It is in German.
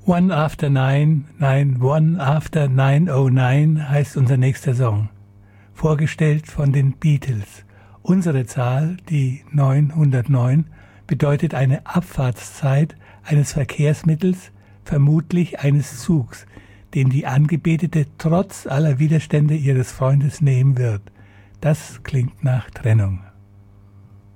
One After 9, nein, One After 909 heißt unser nächster Song. Vorgestellt von den Beatles. Unsere Zahl, die 909, bedeutet eine Abfahrtszeit eines Verkehrsmittels, vermutlich eines Zugs, den die Angebetete trotz aller Widerstände ihres Freundes nehmen wird. Das klingt nach Trennung.